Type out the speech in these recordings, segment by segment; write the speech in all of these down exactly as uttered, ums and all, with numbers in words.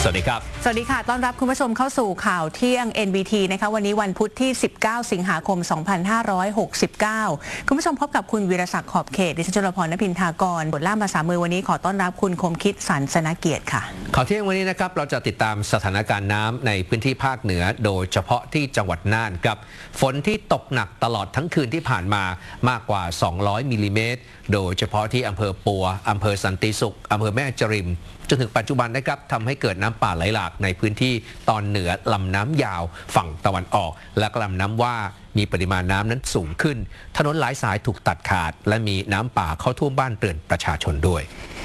วัสดีครับสวัสดีค่ะต้อนรับคุณผู้ชมเข้าสู่ข่าวเที่ยง เอ็น บี ที นะคะวันนี้วันพุธที่สิบเก้าสิงหาคมสองพันห้าร้อยหกสิบเก้าคุณผู้ชมพบกับคุณวีรศักดิ์ขอบเขตดิฉันจุลพร ณภินทากรบทล่ามภาษามือวันนี้ขอต้อนรับคุณคมคิดสันสนเกียรติค่ะข่าวเที่ยงวันนี้นะครับเราจะติดตามสถานการณ์น้ำในพื้นที่ภาคเหนือโดยเฉพาะที่จังหวัดน่านครับฝนที่ตกหนักตลอดทั้งคืนที่ผ่านมามากกว่าสองร้อยมิลลิเมตรโดยเฉพาะที่อำเภอปัวอำเภอสันติสุขอำเภอแม่จริมจนถึงปัจจุบันนะครับทำให้เกิดน้ำป่าไหลหลากในพื้นที่ตอนเหนือลำน้ำยาวฝั่งตะวันออกและลำน้ำว่ามีปริมาณน้ำนั้นสูงขึ้นถนนหลายสายถูกตัดขาดและมีน้ำป่าเข้าท่วมบ้านเรือนประชาชนด้วย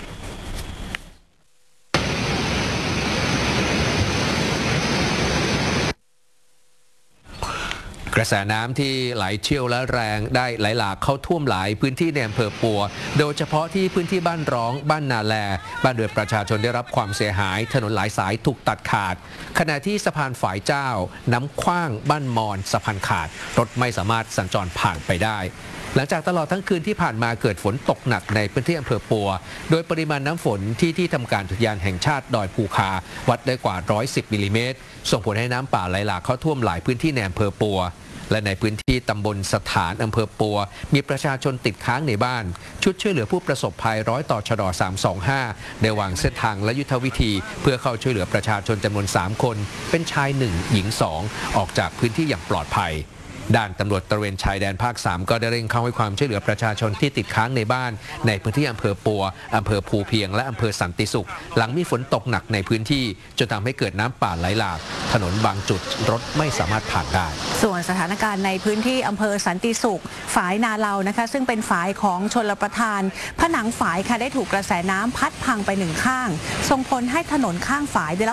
กระแสน้ำที่ไหลเชี่ยวและแรงได้ไหลหลากเข้าท่วมหลายพื้นที่ในอำเภอปัวโดยเฉพาะที่พื้นที่บ้านร้องบ้านนาแลบ้านเรือนประชาชนได้รับความเสียหายถนนหลายสายถูกตัดขาดขณะที่สะพานฝายเจ้าน้ำขว้างบ้านมอนสะพานขาดรถไม่สามารถสัญจรผ่านไปได้หลังจากตลอดทั้งคืนที่ผ่านมาเกิดฝนตกหนักในพื้นที่อำเภอปัวโดยปริมาณน้ำฝนที่ที่ทำการอุทยานแห่งชาติดอยภูคาวัดได้กว่าหนึ่งร้อยสิบมิลลิเมตรส่งผลให้น้ำป่าไหลหลากเข้าท่วมหลายพื้นที่ในอำเภอปัวและในพื้นที่ตำบลสถานอำเภอปัวมีประชาชนติดค้างในบ้านชุดช่วยเหลือผู้ประสบภัยร้อยต่อชดสามสองห้าได้วางเส้นทางและยุทธวิธีเพื่อเข้าช่วยเหลือประชาชนจำนวนสามคนเป็นชายหนึ่งหญิงสองออกจากพื้นที่อย่างปลอดภัยด้านตำรวจตระเวนชายแดนภาคสามก็ได้เร่งเข้าให้ความช่วยเหลือประชาชนที่ติดค้างในบ้านในพื้นที่อำเภอปัวอำเภอภูเพียงและอำเภอสันติสุขหลังมีฝนตกหนักในพื้นที่จนทำให้เกิดน้ำป่าไหลหลากถนนบางจุดรถไม่สามารถผ่านได้ส่วนสถานการณ์ในพื้นที่อำเภอสันติสุขฝายนาเลานะคะซึ่งเป็นฝายของชลประทานผนังฝายค่ะได้ถูกกระแสน้ำพัดพังไปหนึ่งข้างส่งผลให้ถนนข้างฝายได้รับ